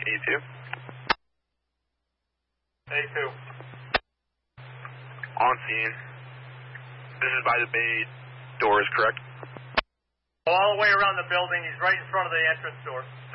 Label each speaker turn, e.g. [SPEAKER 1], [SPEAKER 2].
[SPEAKER 1] E2.
[SPEAKER 2] A2.
[SPEAKER 1] On scene. This is by the bay doors, correct?
[SPEAKER 2] All the way around the building. He's right in front of the entrance door.